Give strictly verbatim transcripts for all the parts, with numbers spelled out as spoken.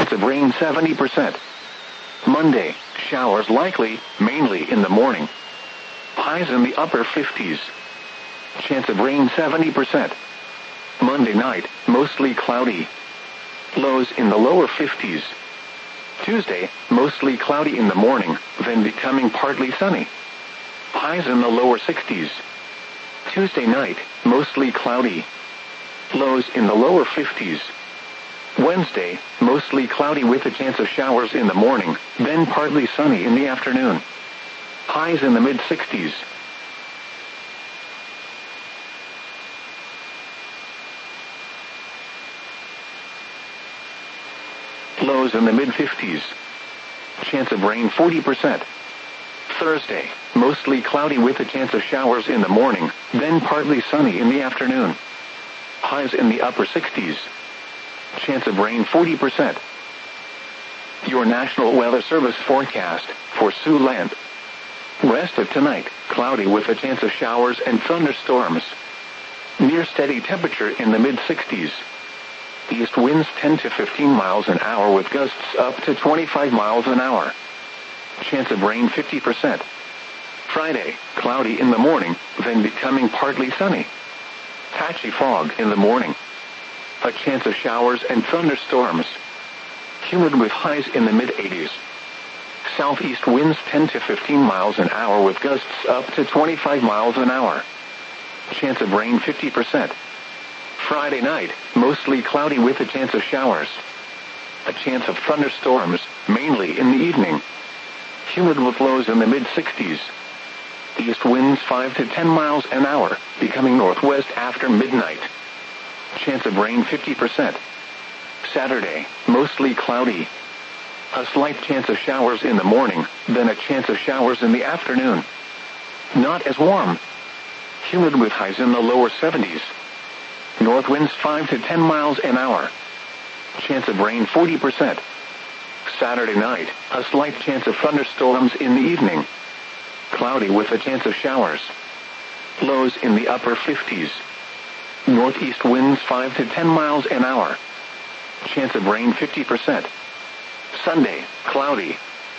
Chance of rain seventy percent. Monday, showers likely, mainly in the morning. Highs in the upper fifties. Chance of rain seventy percent. Monday night, mostly cloudy. Lows in the lower fifties. Tuesday, mostly cloudy in the morning, then becoming partly sunny. Highs in the lower sixties. Tuesday night, mostly cloudy. Lows in the lower fifties. Wednesday, mostly cloudy with a chance of showers in the morning, then partly sunny in the afternoon. Highs in the mid-sixties. Lows in the mid-fifties. Chance of rain forty percent. Thursday, mostly cloudy with a chance of showers in the morning, then partly sunny in the afternoon. Highs in the upper sixties. Chance of rain forty percent. Your National Weather Service forecast for Siouxland. Rest of tonight, cloudy with a chance of showers and thunderstorms. Near steady temperature in the mid-sixties. East winds ten to fifteen miles an hour with gusts up to twenty-five miles an hour. Chance of rain fifty percent. Friday, cloudy in the morning, then becoming partly sunny. Patchy fog in the morning. A chance of showers and thunderstorms. Humid with highs in the mid-eighties. Southeast winds ten to fifteen miles an hour with gusts up to twenty-five miles an hour. Chance of rain fifty percent. Friday night, mostly cloudy with a chance of showers. A chance of thunderstorms, mainly in the evening. Humid with lows in the mid-sixties. East winds five to ten miles an hour, becoming northwest after midnight. Chance of rain fifty percent. Saturday, mostly cloudy. A slight chance of showers in the morning, then a chance of showers in the afternoon. Not as warm. Humid with highs in the lower seventies. North winds five to ten miles an hour. Chance of rain forty percent. Saturday night, a slight chance of thunderstorms in the evening. Cloudy with a chance of showers. Lows in the upper fifties. Northeast winds five to ten miles an hour. Chance of rain fifty percent. Sunday, cloudy.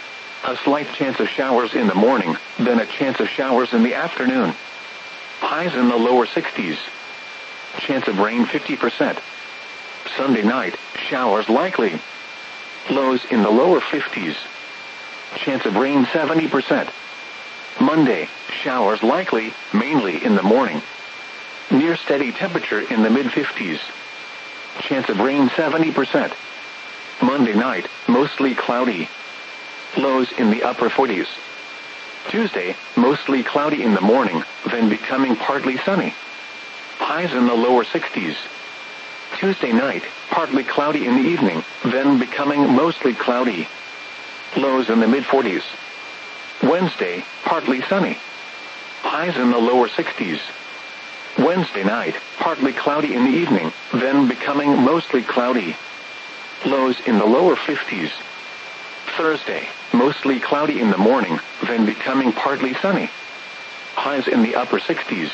A slight chance of showers in the morning, then a chance of showers in the afternoon. Highs in the lower sixties. Chance of rain fifty percent. Sunday night, showers likely. Lows in the lower fifties. Chance of rain seventy percent. Monday, showers likely, mainly in the morning. Near steady temperature in the mid-fifties. Chance of rain seventy percent. Monday night, mostly cloudy. Lows in the upper forties. Tuesday, mostly cloudy in the morning, then becoming partly sunny. Highs in the lower sixties. Tuesday night, partly cloudy in the evening, then becoming mostly cloudy. Lows in the mid-forties. Wednesday, partly sunny. Highs in the lower sixties. Wednesday night, partly cloudy in the evening, then becoming mostly cloudy. Lows in the lower fifties. Thursday, mostly cloudy in the morning, then becoming partly sunny. Highs in the upper sixties.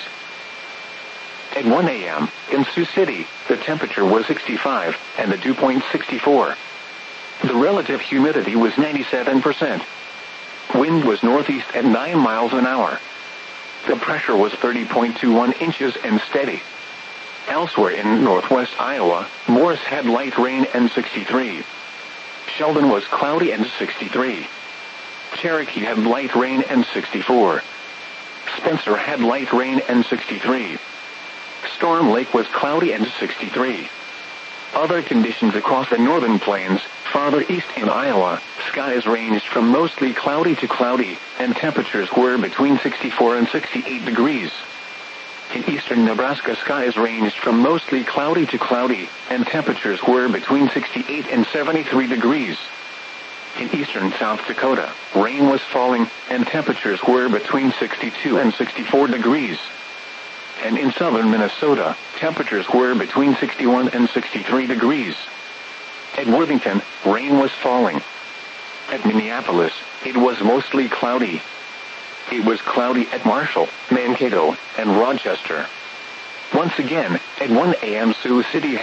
At one a m, in Sioux City, the temperature was sixty-five, and the dew point sixty-four. The relative humidity was ninety-seven percent. Wind was northeast at nine miles an hour. The pressure was thirty point two one inches and steady. Elsewhere in northwest Iowa, Morris had light rain and sixty-three. Sheldon was cloudy and sixty-three. Cherokee had light rain and sixty-four. Spencer had light rain and sixty-three. Storm Lake was cloudy and sixty-three. Other conditions across the northern plains, farther east in Iowa, skies ranged from mostly cloudy to cloudy, and temperatures were between sixty-four and sixty-eight degrees. In eastern Nebraska, skies ranged from mostly cloudy to cloudy, and temperatures were between sixty-eight and seventy-three degrees. In eastern South Dakota, rain was falling, and temperatures were between sixty-two and sixty-four degrees. And in southern Minnesota, temperatures were between sixty-one and sixty-three degrees. At Worthington, rain was falling. At Minneapolis, it was mostly cloudy. It was cloudy at Marshall, Mankato, and Rochester. Once again, at one a m Sioux City